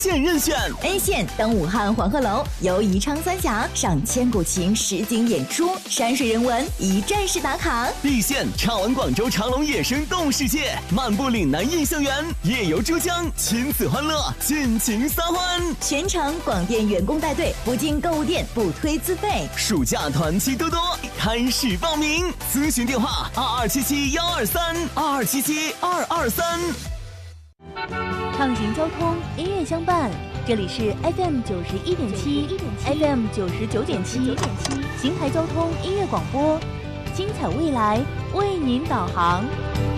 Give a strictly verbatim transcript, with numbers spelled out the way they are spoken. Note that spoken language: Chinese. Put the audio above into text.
线任选 A 线登武汉黄鹤楼，游宜昌三峡，赏千古情实景演出，山水人文一站式打卡。 B 线畅玩广州长隆野生动物世界，漫步岭南印象园，夜游珠江，亲子欢乐，尽情撒欢。 全程广电员工带队，不进购物店，不推资费。 暑假团期多多，开始报名，咨询电话二二七七幺二三二二七七二二三。 畅行交通，音乐相伴，这里是 F M 九十一点七 ，F M 九十九点七，邢台交通音乐广播，精彩未来为您导航。